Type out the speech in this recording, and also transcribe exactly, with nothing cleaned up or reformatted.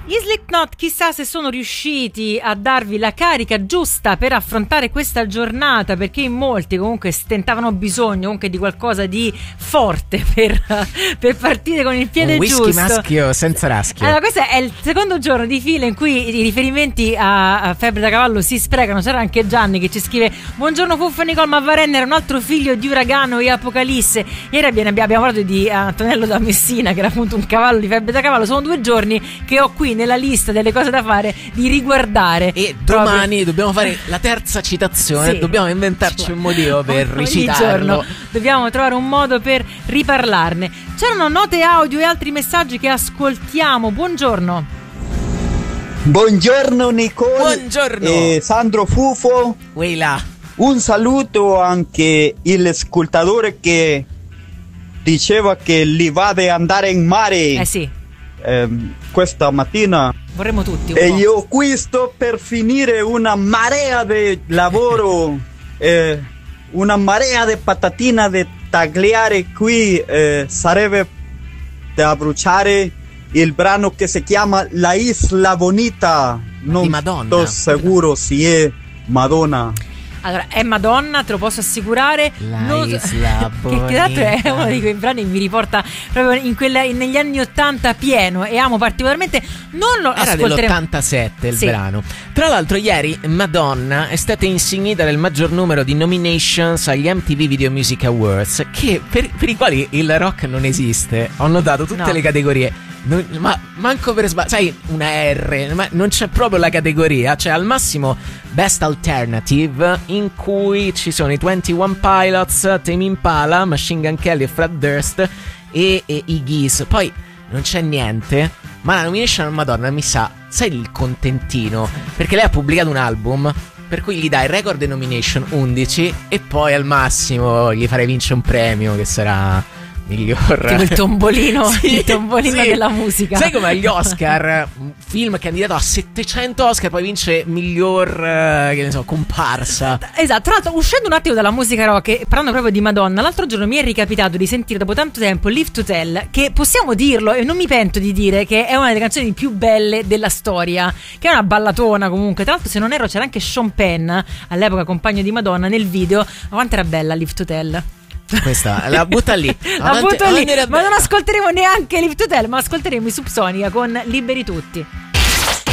Gli Slipknot chissà se sono riusciti a darvi la carica giusta per affrontare questa giornata, perché in molti comunque stentavano bisogno comunque di qualcosa di forte per, per partire con il piede un whisky giusto. Maschio senza raschio. Allora, questo è il secondo giorno di fila in cui i riferimenti a, a febbre da cavallo si sprecano. C'era anche Gianni che ci scrive: buongiorno Fuffa Nicole, ma Varenna era un altro figlio di Uragano e Apocalisse. Ieri abbiamo, abbiamo parlato di Antonello da Messina, che era appunto un cavallo di febbre da cavallo. Sono due giorni che ho qui nella lista delle cose da fare di riguardare, e domani proprio dobbiamo fare la terza citazione. Sì, dobbiamo inventarci cioè, un motivo per ricitarlo. Giorno dobbiamo trovare un modo per riparlarne. C'erano note audio e altri messaggi che ascoltiamo. Buongiorno. Buongiorno Nicole. Buongiorno eh, Sandro Fufo. Weila. Un saluto anche il ascoltatore che diceva che li va ad andare in mare. Eh sì. Eh, questa mattina vorremmo tutti un e po'. io qui sto per finire una marea di lavoro, eh, una marea di patatina da tagliare qui. Eh, sarebbe da bruciare il brano che si chiama La Isla Bonita. Non di Madonna. sto sicuro se è Madonna. Allora, è Madonna, te lo posso assicurare. La non... Isla Bonita. Che tra l'altro è uno di quei brani che mi riporta proprio in quella, negli anni ottanta pieno, e amo particolarmente. Non lo Era ascolteremo. dell'ottantasette il sì. brano. Tra l'altro ieri Madonna è stata insignita del maggior numero di nominations agli M T V Video Music Awards, che per, per i quali il rock non esiste. Ho notato tutte no. le categorie. Non, ma manco per sbaglio, sai, una R, ma non c'è proprio la categoria. Cioè al massimo Best Alternative, in cui ci sono i twenty-one Pilots, Tame Impala, Machine Gun Kelly e Fred Durst e, e i Geese. Poi non c'è niente. Ma la nomination a Madonna mi sa, sai il contentino, perché lei ha pubblicato un album per cui gli dai record di nomination undici e poi al massimo gli farei vincere un premio che sarà miglior, tipo il tombolino, sì, il tombolino sì. della musica. Sai come agli Oscar, un film candidato a settecento Oscar poi vince miglior, eh, che ne so, comparsa. Esatto. Tra l'altro, uscendo un attimo dalla musica rock e parlando proprio di Madonna, l'altro giorno mi è ricapitato di sentire dopo tanto tempo Live to Tell, che possiamo dirlo e non mi pento di dire che è una delle canzoni più belle della storia, che è una ballatona comunque. Tra l'altro, se non erro, c'era anche Sean Penn, all'epoca compagno di Madonna, nel video. Ma quanto era bella Live to Tell. Questa la butta lì. La Avanti, butto lì. Ma bella. non ascolteremo neanche Live to Tell, ma ascolteremo i Subsonica con Liberi Tutti.